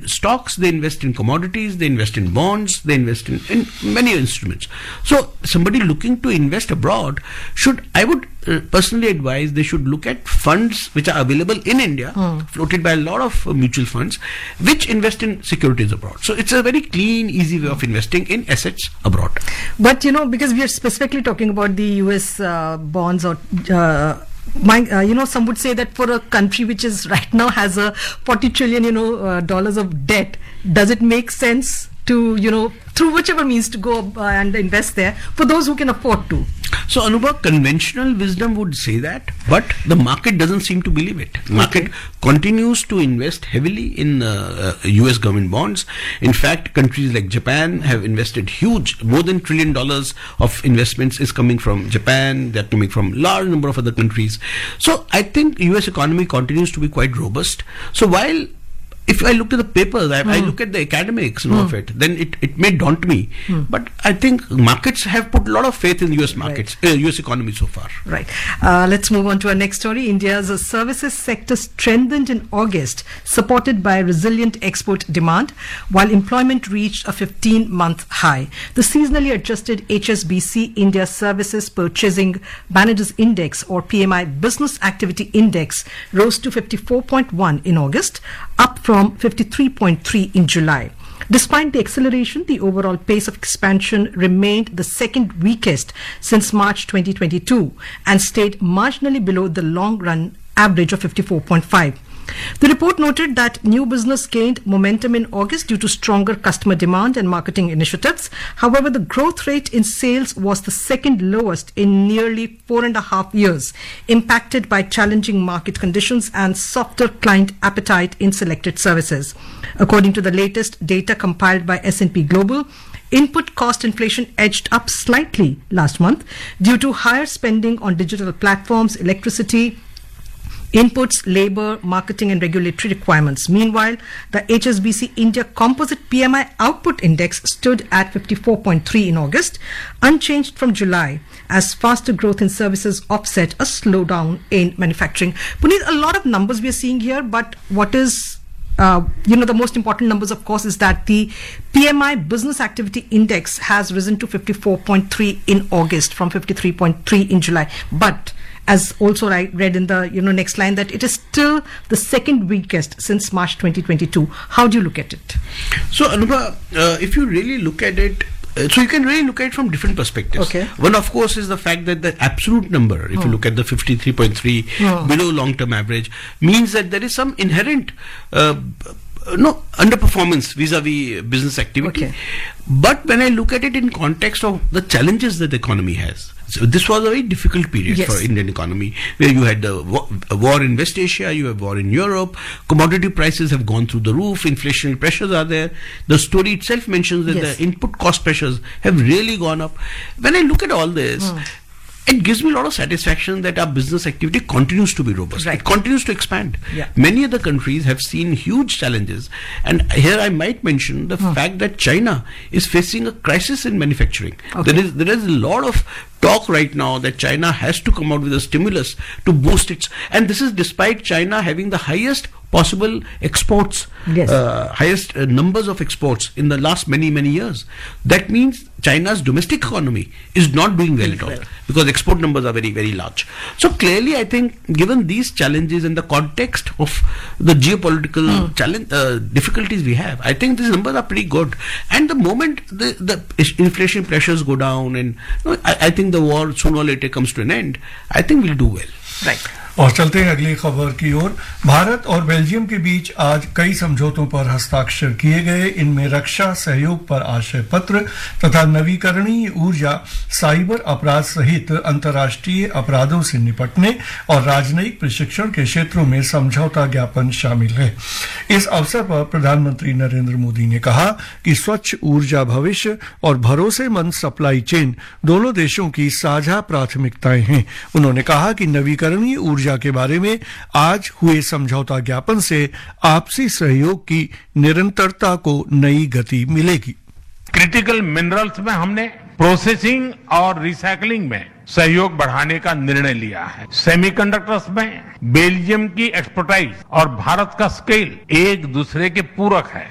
in stocks, they invest in commodities, they invest in bonds, they invest in many instruments. So somebody looking to invest abroad I would personally advise they should look at funds which are available in India, floated by a lot of mutual funds, which invest in securities abroad. So it's a very clean, easy way of investing in assets abroad. But because we are specifically talking about the US bonds or some would say that for a country which is right now has a 40 trillion dollars of debt, does it make sense to through whichever means to go and invest there for those who can afford to? So Anubha, conventional wisdom would say that, but the market doesn't seem to believe it. Market continues to invest heavily in US government bonds. In fact, countries like Japan have invested huge, more than $1 trillion of investments is coming from Japan. They're coming from large number of other countries. So I think US economy continues to be quite robust. So while if I look at the papers, I look at the academics of it, then it may daunt me. But I think markets have put a lot of faith in US markets, US economy so far. Right. Let's move on to our next story. India's services sector strengthened in August, supported by resilient export demand, while employment reached a 15-month high. The seasonally adjusted HSBC India Services Purchasing Managers Index, or PMI Business Activity Index, rose to 54.1 in August, up from 53.3 in July. Despite the acceleration, the overall pace of expansion remained the second weakest since March 2022 and stayed marginally below the long-run average of 54.5. The report noted that new business gained momentum in August due to stronger customer demand and marketing initiatives. However, the growth rate in sales was the second lowest in nearly 4.5 years, impacted by challenging market conditions and softer client appetite in selected services. According to the latest data compiled by S&P Global, input cost inflation edged up slightly last month due to higher spending on digital platforms, electricity, inputs, labor, marketing and regulatory requirements. Meanwhile, the HSBC India Composite PMI Output Index stood at 54.3 in August, unchanged from July, as faster growth in services offset a slowdown in manufacturing. Puneet, a lot of numbers we are seeing here, but what is the most important numbers, of course, is that the PMI Business Activity Index has risen to 54.3 in August from 53.3 in July. But as also I read in the next line, that it is still the second weakest since March 2022. How do you look at it? So Anubha, if you really look at it, so you can really look at it from different perspectives. Okay. One, of course, is the fact that the absolute number, if you look at the 53.3 below long-term average, means that there is some inherent underperformance vis-a-vis business activity. Okay. But when I look at it in context of the challenges that the economy has, so this was a very difficult period for Indian economy, where you had the war in West Asia, you have war in Europe, commodity prices have gone through the roof, inflationary pressures are there. The story itself mentions that the input cost pressures have really gone up. When I look at all this, it gives me a lot of satisfaction that our business activity continues to be robust. It continues to expand. Many other countries have seen huge challenges, and here I might mention the fact that China is facing a crisis in manufacturing. There is a lot of talk right now that China has to come out with a stimulus to boost its, and this is despite China having the highest possible exports, highest numbers of exports in the last many years. That means China's domestic economy is not doing well at all, because export numbers are very large. So clearly, I think given these challenges in the context of the geopolitical challenge difficulties we have, I think these numbers are pretty good. And the moment the inflation pressures go down, and I think the war sooner or later comes to an end, I think we'll do well. Right. और चलते हैं अगली खबर की ओर। भारत और Belgium के बीच आज कई समझौतों पर हस्ताक्षर किए गए। इनमें रक्षा सहयोग पर आशय पत्र तथा नवीकरणीय ऊर्जा, साइबर अपराध सहित अंतर्राष्ट्रीय अपराधों से निपटने और राजनयिक प्रशिक्षण के क्षेत्रों में समझौता ज्ञापन शामिल है। इस अवसर पर प्रधानमंत्री नरेंद्र मोदी ने कहा कि स्वच्छ ऊर्जा भविष्य और भरोसेमंद सप्लाई चेन दोनों देशों की साझा प्राथमिकताएं हैं। उन्होंने कहा कि नवीकरणीय ऊर्जा के बारे में आज हुए समझौता ज्ञापन से आपसी सहयोग की निरंतरता को नई गति मिलेगी। क्रिटिकल मिनरल्स में हमने प्रोसेसिंग और रिसाइकलिंग में सहयोग बढ़ाने का निर्णय लिया है। सेमीकंडक्टर्स में बेल्जियम की एक्सपर्टाइज और भारत का स्केल एक दूसरे के पूरक है।